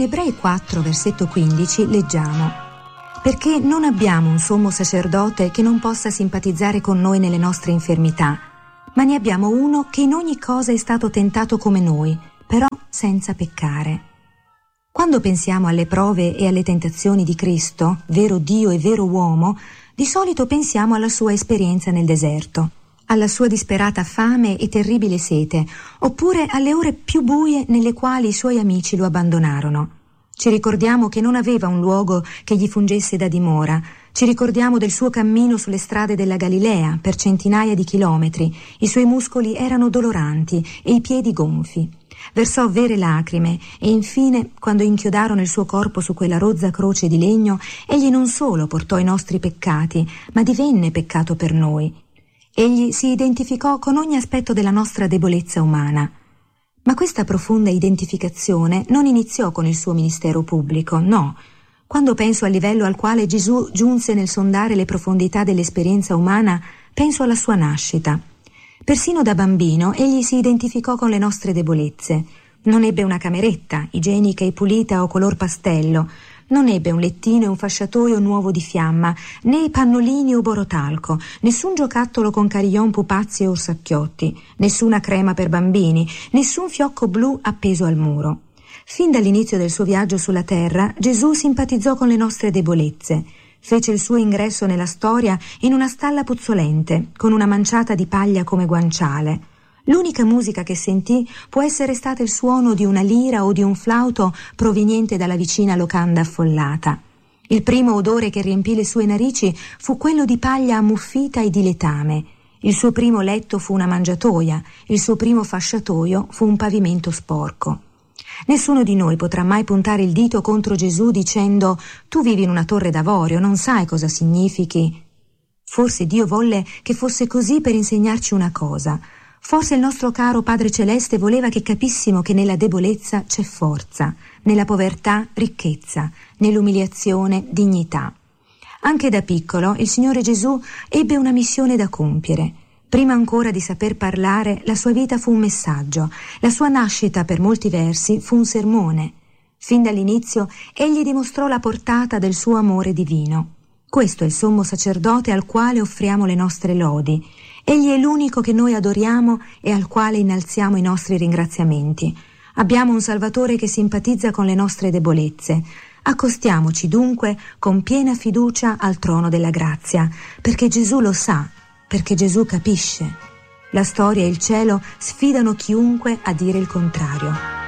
In Ebrei 4, versetto 15, leggiamo: perché non abbiamo un sommo sacerdote che non possa simpatizzare con noi nelle nostre infermità, ma ne abbiamo uno che in ogni cosa è stato tentato come noi, però senza peccare. Quando pensiamo alle prove e alle tentazioni di Cristo, vero Dio e vero uomo, di solito pensiamo alla sua esperienza nel deserto, alla sua disperata fame e terribile sete, oppure alle ore più buie nelle quali i suoi amici lo abbandonarono. Ci ricordiamo che non aveva un luogo che gli fungesse da dimora, ci ricordiamo del suo cammino sulle strade della Galilea per centinaia di chilometri, i suoi muscoli erano doloranti e i piedi gonfi. Versò vere lacrime e infine, quando inchiodarono il suo corpo su quella rozza croce di legno, egli non solo portò i nostri peccati, ma divenne peccato per noi. Egli si identificò con ogni aspetto della nostra debolezza umana. Ma questa profonda identificazione non iniziò con il suo ministero pubblico, no. Quando penso al livello al quale Gesù giunse nel sondare le profondità dell'esperienza umana, penso alla sua nascita. Persino da bambino egli si identificò con le nostre debolezze. Non ebbe una cameretta, igienica e pulita o color pastello. Non ebbe un lettino e un fasciatoio nuovo di fiamma, né pannolini o borotalco, nessun giocattolo con carillon, pupazzi e orsacchiotti, nessuna crema per bambini, nessun fiocco blu appeso al muro. Fin dall'inizio del suo viaggio sulla terra, Gesù simpatizzò con le nostre debolezze. Fece il suo ingresso nella storia in una stalla puzzolente, con una manciata di paglia come guanciale. L'unica musica che sentì può essere stata il suono di una lira o di un flauto proveniente dalla vicina locanda affollata. Il primo odore che riempì le sue narici fu quello di paglia ammuffita e di letame. Il suo primo letto fu una mangiatoia, il suo primo fasciatoio fu un pavimento sporco. Nessuno di noi potrà mai puntare il dito contro Gesù dicendo: tu vivi in una torre d'avorio, non sai cosa significhi. Forse Dio volle che fosse così per insegnarci una cosa. Forse il nostro caro Padre Celeste voleva che capissimo che nella debolezza c'è forza, nella povertà ricchezza, nell'umiliazione dignità. Anche da piccolo il Signore Gesù ebbe una missione da compiere. Prima ancora di saper parlare, la sua vita fu un messaggio, la sua nascita per molti versi fu un sermone. Fin dall'inizio egli dimostrò la portata del suo amore divino. Questo è il sommo sacerdote al quale offriamo le nostre lodi. Egli è l'unico che noi adoriamo e al quale innalziamo i nostri ringraziamenti. Abbiamo un Salvatore che simpatizza con le nostre debolezze. Accostiamoci dunque con piena fiducia al trono della grazia, perché Gesù lo sa, perché Gesù capisce. La storia e il cielo sfidano chiunque a dire il contrario.